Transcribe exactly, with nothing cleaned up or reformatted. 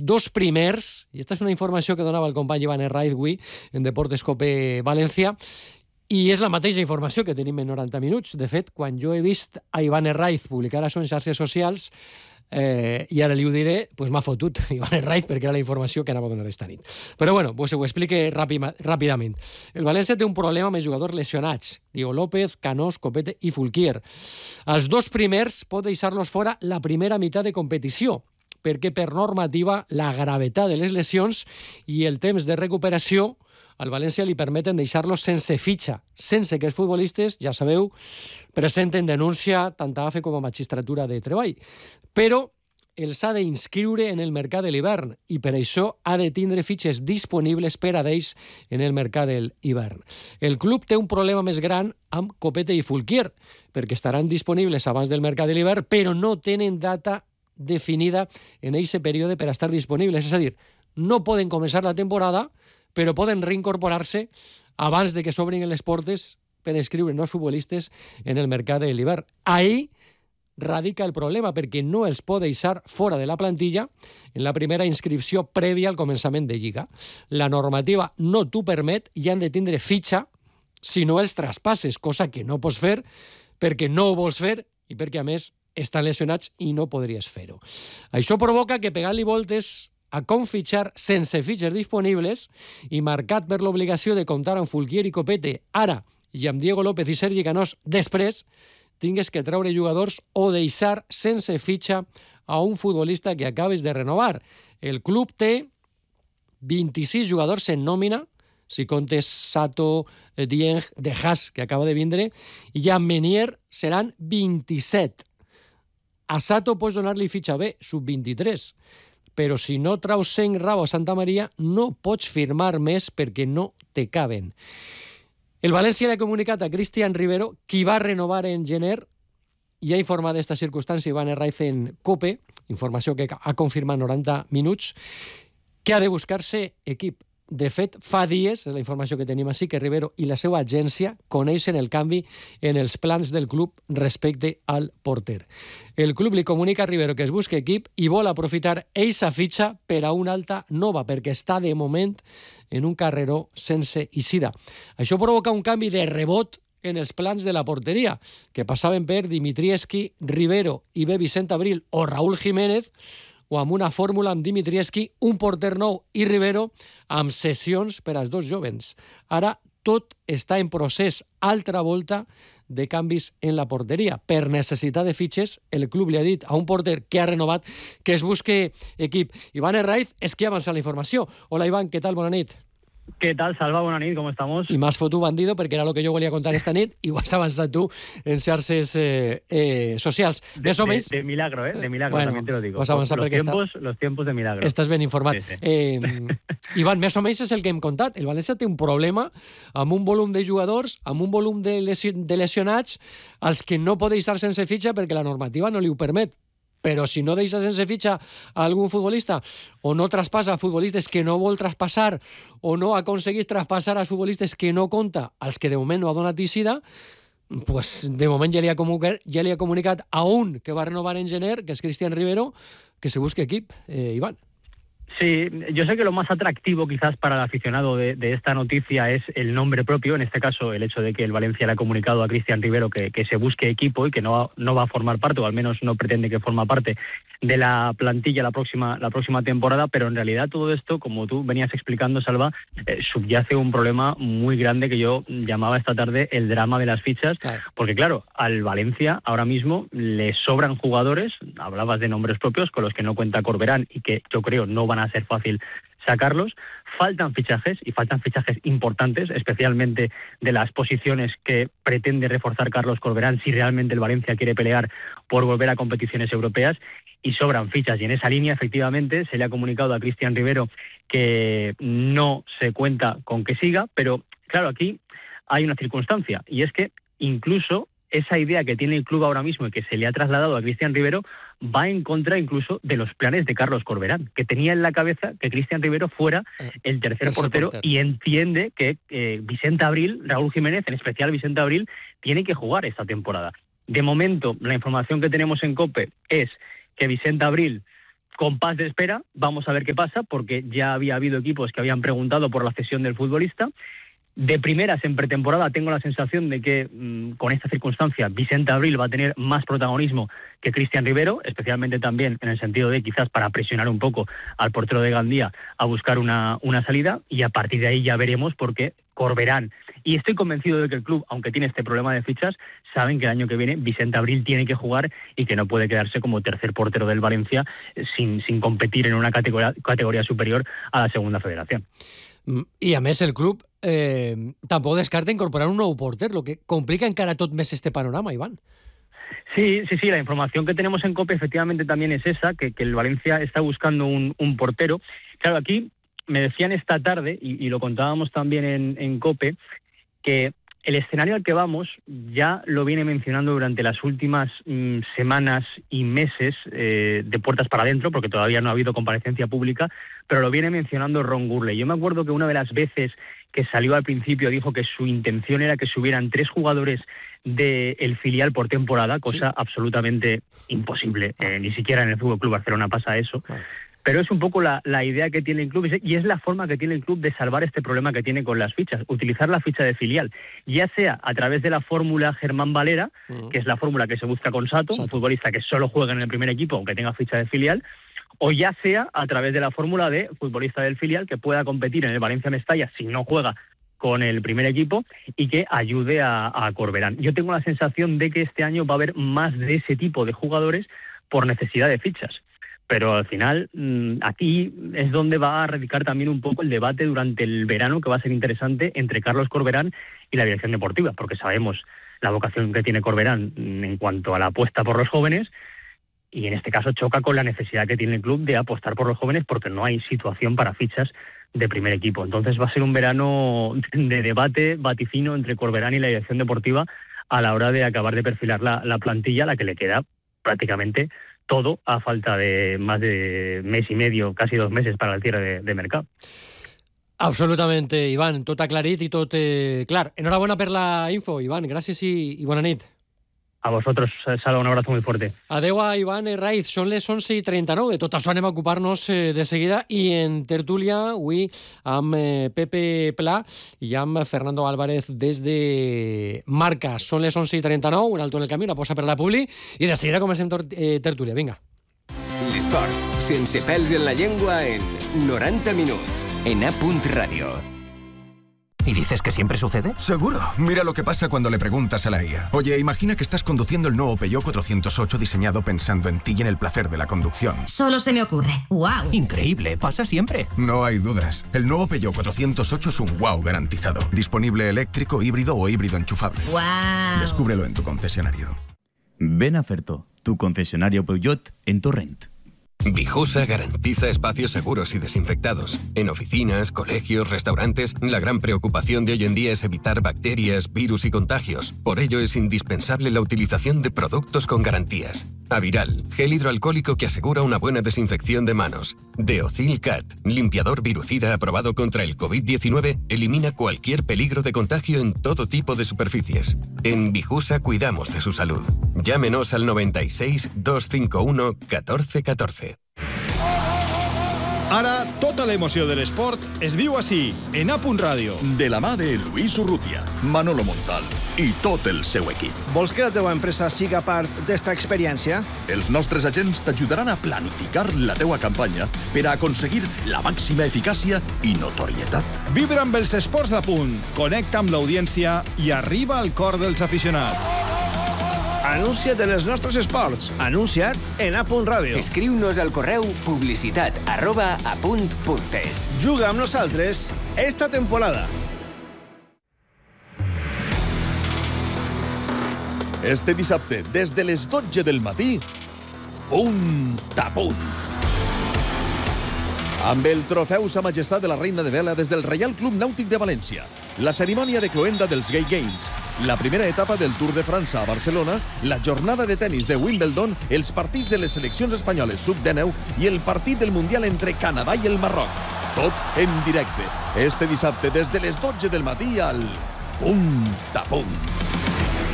els dos primers, i aquesta és una informació que donava el company Ivan Herraiz avui en Deportes Cope València, i és la mateixa informació que tenim en noranta minuts. De fet, quan jo he vist a Ivan Herraiz publicar això en xarxes socials, eh, i ara li ho diré, doncs m'ha fotut Ivan Herraiz, perquè era la informació que anava a donar esta nit. Però bueno, pues ho explique ràpida, ràpidament. El València té un problema amb els jugadors lesionats. Diego López, Canós, Copete i Fulquier. Els dos primers pot deixar-los fora la primera meitat de competició, perquè per normativa la gravetat de les lesions i el temps de recuperació al València li permeten deixar-los sense fitxa, sense que els futbolistes, ja sabeu, presenten denúncia tant a A F E com a magistratura de treball. Però els ha d'inscriure en el mercat de l'hivern i per això ha de tindre fitxes disponibles per a d'ells en el mercat de l'hivern. El club té un problema més gran amb Copete i Fulquier, perquè estaran disponibles abans del mercat de l'hivern, però no tenen data definida en aquest període per a estar disponibles. És a dir, no poden començar la temporada, però poden reincorporar-se abans de que s'obrin les portes per inscriure nous futbolistes en el mercat de l'hivern. Ahí radica el problema, perquè no els pot deixar fora de la plantilla en la primera inscripció prèvia al començament de Lliga. La normativa no t'ho permet i han de tindre fitxa si no els traspasses, cosa que no pots fer perquè no ho vols fer i perquè, a més, estan lesionats i no podries fer-ho. Això provoca que pegant-li voltes a com fitxar sense fitxes disponibles i marcat per l'obligació de comptar amb Fulquier i Copete ara i amb Diego López i Sergi Canós després, tingues que treure jugadors o deixar sense fitxa a un futbolista que acabes de renovar. El club té vint-i-sis jugadors en nòmina, si comptes Sato, Dieng, De Haas, que acaba de vindre, i amb Menier seran vint-i-set. A Sato pots donar-li fitxa B, sub vint-i-tres, però si no traus Seng, Rabo o Santa Maria no pots firmar més perquè no te caben. El València l'ha comunicat a Cristian Rivero, qui va renovar en gener, i ha informat d'esta circumstància Ivan Herraiz en COPE, informació que ha confirmat noranta minuts, que ha de buscar-se equip. De fet, fa dies, és la informació que tenim així, que Rivero i la seva agència coneixen el canvi en els plans del club respecte al porter. El club li comunica a Rivero que es busca equip i vol aprofitar eixa fitxa per a una alta nova, perquè està de moment en un carreró sense eixida. Això provoca un canvi de rebot en els plans de la porteria, que passaven per Dimitrievski, Rivero i bé Vicent Abril o Raúl Jiménez, o amb una fórmula amb Dimitrievski, un porter nou i Rivero, amb sessions per als dos jovens. Ara tot està en procés, altra volta, de canvis en la porteria. Per necessitat de fitxes, el club li ha dit a un porter que ha renovat que es busque equip. Ivan Herraiz és qui ha avançat la informació. Hola, Ivan, què tal? Bona nit. ¿Qué tal, Salva? Buenas noches, ¿cómo estamos? Y más foto bandido, porque era lo que yo volia contar esta nit, i ho has avançat tu en xarxes eh, eh, socials. De, Més o menys... de, de milagro, ¿eh? De milagro, bueno, también te lo digo. Has avançat los, perquè tiempos, està... los tiempos de milagro. Estàs ben informat. Sí, sí. Eh, Ivan, més o menys és el que hem contat. El València té un problema amb un volum de jugadors, amb un volum de, lesi de lesionats, als que no pot deixar sense fitxa perquè la normativa no li ho permet. Però si no deixa sense fitxa a algun futbolista o no traspassa a futbolistes que no vol traspassar o no aconseguís traspassar a futbolistes que no compta, als que de moment no ha donat eixida, pues de moment ja li ha comunicat, ja li ha comunicat a un que va renovar en gener, que és Cristian Rivero, que se busque equip. Eh, Iván. Sí, yo sé que lo más atractivo quizás para el aficionado de, de esta noticia es el nombre propio, en este caso el hecho de que el Valencia le ha comunicado a Cristian Rivero que, que se busque equipo y que no va, no va a formar parte, o al menos no pretende que forma parte de la plantilla la próxima, la próxima temporada, pero en realidad todo esto, como tú venías explicando, Salva, eh, subyace un problema muy grande que yo llamaba esta tarde el drama de las fichas, claro. Porque claro, al Valencia ahora mismo le sobran jugadores, hablabas de nombres propios con los que no cuenta Corberán y que yo creo no van a ser fácil sacarlos, faltan fichajes y faltan fichajes importantes, especialmente de las posiciones que pretende reforzar Carlos Corberán si realmente el Valencia quiere pelear por volver a competiciones europeas, y sobran fichas, y en esa línea efectivamente se le ha comunicado a Cristian Rivero que no se cuenta con que siga, pero claro, aquí hay una circunstancia, y es que incluso esa idea que tiene el club ahora mismo y que se le ha trasladado a Cristian Rivero va en contra incluso de los planes de Carlos Corberán, que tenía en la cabeza que Cristian Rivero fuera el tercer el portero, portero y entiende que eh, Vicente Abril, Raúl Jiménez, en especial Vicente Abril, tiene que jugar esta temporada. De momento, la información que tenemos en COPE es que Vicente Abril compás de espera, vamos a ver qué pasa, porque ya había habido equipos que habían preguntado por la cesión del futbolista. De primeras, en pretemporada, tengo la sensación de que mmm, con esta circunstancia Vicente Abril va a tener más protagonismo que Cristian Rivero, especialmente también en el sentido de quizás para presionar un poco al portero de Gandía a buscar una, una salida, y a partir de ahí ya veremos, porque Corberán, y estoy convencido de que el club, aunque tiene este problema de fichas, saben que el año que viene Vicente Abril tiene que jugar y que no puede quedarse como tercer portero del Valencia sin, sin competir en una categoría, categoría superior a la segunda federación. I a més el club eh, tampoc descarta incorporar un nou porter, lo que complica encara tot més este panorama, Iván. Sí, sí, sí, la información que tenemos en COPE efectivamente también es esa, que, que el Valencia está buscando un, un portero. Claro, aquí me decían esta tarde, y, y lo contábamos también en, en COPE, que el escenario al que vamos ya lo viene mencionando durante las últimas mmm, semanas y meses eh, de puertas para adentro, porque todavía no ha habido comparecencia pública, pero lo viene mencionando Ron Gurley. Yo me acuerdo que una de las veces que salió al principio dijo que su intención era que subieran tres jugadores del filial por temporada, cosa sí. absolutamente imposible. Eh, ni siquiera en el F C Barcelona pasa eso. Ah. Pero es un poco la, la idea que tiene el club, y es la forma que tiene el club de salvar este problema que tiene con las fichas, utilizar la ficha de filial, ya sea a través de la fórmula Germán Valera, uh-huh. que es la fórmula que se busca con Sato, Sato, un futbolista que solo juega en el primer equipo aunque tenga ficha de filial, o ya sea a través de la fórmula de futbolista del filial que pueda competir en el Valencia Mestalla si no juega con el primer equipo y que ayude a, a Corberán. Yo tengo la sensación de que este año va a haber más de ese tipo de jugadores por necesidad de fichas. Pero al final, aquí es donde va a radicar también un poco el debate durante el verano, que va a ser interesante, entre Carlos Corberán y la dirección deportiva, porque sabemos la vocación que tiene Corberán en cuanto a la apuesta por los jóvenes, y en este caso choca con la necesidad que tiene el club de apostar por los jóvenes, porque no hay situación para fichas de primer equipo. Entonces va a ser un verano de debate vaticino entre Corberán y la dirección deportiva a la hora de acabar de perfilar la, la plantilla, a la que le queda prácticamente todo a falta de más de mes y medio, casi dos meses para el cierre de, de mercado. Absolutamente, Iván, tot aclarit i tot eh, clar. Enhorabona per la info, Iván, gràcies i, i bona nit. A vosotros, Salva, un abrazo muy fuerte. Adeu a Iván Herraiz, són les onze i trenta-nou. De tot això anem a ocupar-nos eh, de seguida, i en tertúlia avui amb eh, Pepe Pla i amb Fernando Álvarez des de Marca. Són les onze i trenta-nou, un alto en el camí, una pausa per la publi, i de seguida comencem eh, tertúlia. Vinga. L'esport, sense pèls en la llengua, en noranta minuts, en A. Ràdio. ¿Y dices que siempre sucede? Seguro. Mira lo que pasa cuando le preguntas a la I A. Oye, imagina que estás conduciendo el nuevo Peugeot cuatrocientos ocho diseñado pensando en ti y en el placer de la conducción. Solo se me ocurre. ¡Wow! Increíble, pasa siempre. No hay dudas. El nuevo Peugeot cuatrocientos ocho es un wow garantizado. Disponible eléctrico, híbrido o híbrido enchufable. ¡Wow! Descúbrelo en tu concesionario. Ven a Ferto, tu concesionario Peugeot en Torrent. Vijusa garantiza espacios seguros y desinfectados. En oficinas, colegios, restaurantes, la gran preocupación de hoy en día es evitar bacterias, virus y contagios. Por ello es indispensable la utilización de productos con garantías. Aviral, gel hidroalcohólico que asegura una buena desinfección de manos. Deocil Cat, limpiador virucida aprobado contra el covid diecinueve, elimina cualquier peligro de contagio en todo tipo de superficies. En Vijusa cuidamos de su salud. Llámenos al noventa y seis, dos cinco uno, catorce catorce. Ara, tota l'emoció de l'esport es viu així, en A. Ràdio. De la mà de Luis Urrutia, Manolo Montal i tot el seu equip. Vols que la teva empresa siga part d'esta experiència? Els nostres agents t'ajudaran a planificar la teua campanya per a aconseguir la màxima eficàcia i notorietat. Vibra amb els esports d'A. Connecta amb l'audiència i arriba al cor dels aficionats. Anuncia't en els nostres esports. Anuncia't en A. Ràdio. Escriu-nos al correu publicitat arroba apunt.es. Juga amb nosaltres esta temporada. Este dissabte, des de les dotze del matí, punt a punt. Amb el trofeu Sa Majestat de la Reina de Vela des del Reial Club Nàutic de València, la cerimònia de cloenda dels Gay Games, la primera etapa del Tour de França a Barcelona, la jornada de tenis de Wimbledon, els partits de les seleccions espanyoles sub dinou i el partit del Mundial entre Canadà i el Marroc. Tot en directe, este dissabte des de les dotze del matí al punt a punt.